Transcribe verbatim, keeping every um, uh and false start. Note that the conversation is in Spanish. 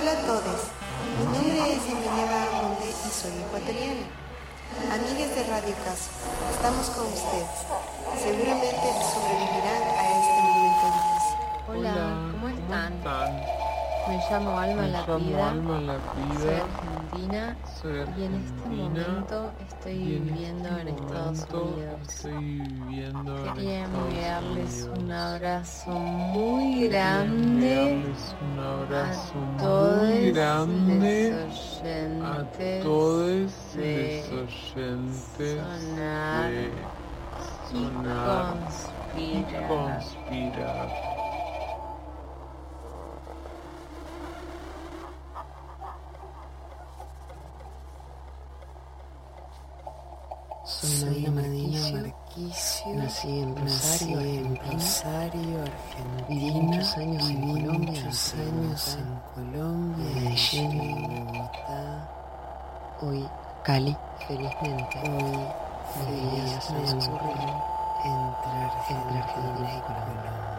Hola a todos, mi nombre es Emilia Bahamonde y soy ecuatoriana. Amigas de Radio Caso, estamos con ustedes. Seguramente sobrevivirán a este momento difícil. Hola, Hola, ¿cómo están? están? Me llamo Alma Me La llamo Vida, Alma La soy Vida, argentina soy y en este argentina momento estoy y en viviendo este en Estados momento Unidos. estoy viviendo en Quería Estados enviarles Unidos. un abrazo muy Quería grande enviarles un abrazo a muy todos grande los a oyentes todos de los oyentes Sonar de y Sonar y Conspirar. Conspirar. Soy Nadina Marquicio, nací en Rosario, en Rosario, Argentina, viví muchos años en Colombia, muchos años en Colombia, Medellín, Bogotá, hoy Cali, felizmente, hoy mis días transcurren entre Argentina y Colombia.